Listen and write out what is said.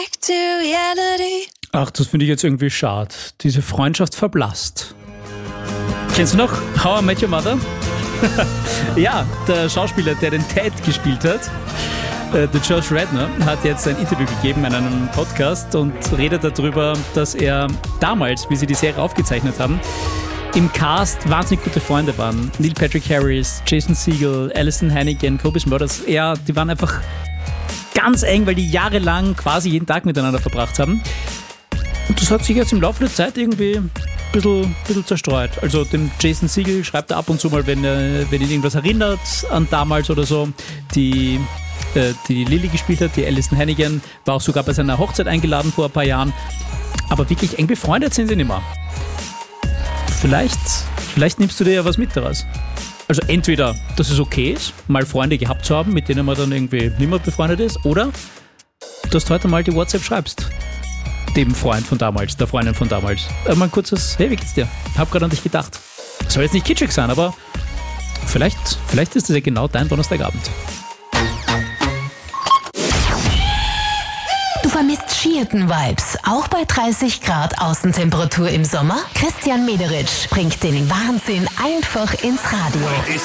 Ach, das finde ich jetzt irgendwie schade. Diese Freundschaft verblasst. Kennst du noch How I Met Your Mother? Ja, der Schauspieler, der den Ted gespielt hat, der Josh Radnor, hat jetzt ein Interview gegeben in einem Podcast und redet darüber, dass er damals, wie sie die Serie aufgezeichnet haben, im Cast wahnsinnig gute Freunde waren. Neil Patrick Harris, Jason Segel, Alyson Hannigan, Kobe Smulders. Ja, die waren einfach ganz eng, weil die jahrelang quasi jeden Tag miteinander verbracht haben. Und das hat sich jetzt im Laufe der Zeit irgendwie ein bisschen zerstreut. Also dem Jason Segel schreibt er ab und zu mal, wenn ihn irgendwas erinnert an damals oder so. Die Lily gespielt hat, die Alyson Hannigan, war auch sogar bei seiner Hochzeit eingeladen vor ein paar Jahren. Aber wirklich eng befreundet sind sie nicht mehr. Vielleicht nimmst du dir ja was mit daraus. Also entweder, dass es okay ist, mal Freunde gehabt zu haben, mit denen man dann irgendwie nicht mehr befreundet ist, oder dass du heute mal die WhatsApp schreibst. Dem Freund von damals, der Freundin von damals. Mal ein kurzes, hey, wie geht's dir? Hab gerade an dich gedacht. Soll jetzt nicht kitschig sein, aber vielleicht ist das ja genau dein Donnerstagabend. Du vermisst Skihütten-Vibes, auch bei 30 Grad Außentemperatur im Sommer? Christian Mederitsch bringt den Wahnsinn einfach ins Radio.